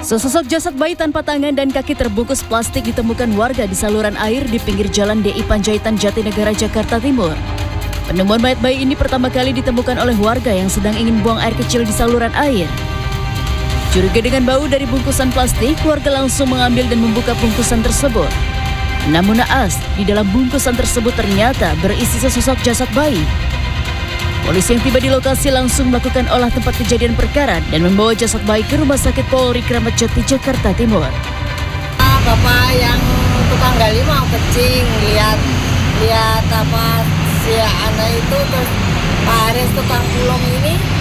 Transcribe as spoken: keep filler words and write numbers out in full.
Sesosok jasad bayi tanpa tangan dan kaki terbungkus plastik ditemukan warga di saluran air di pinggir jalan D I Panjaitan Jatinegara, Jakarta Timur. Penemuan mayat bayi ini pertama kali ditemukan oleh warga yang sedang ingin buang air kecil di saluran air. Curiga dengan bau dari bungkusan plastik, warga langsung mengambil dan membuka bungkusan tersebut. Namun naas, di dalam bungkusan tersebut ternyata berisi sesosok jasad bayi. Polisi yang tiba di lokasi langsung melakukan olah tempat kejadian perkara dan membawa jasad bayi ke Rumah Sakit Polri Kramat Jati, Jakarta Timur. Bapak yang tukang gali mau kecing, lihat lihat apa si anak itu, terus Pak Aris tukang pulung ini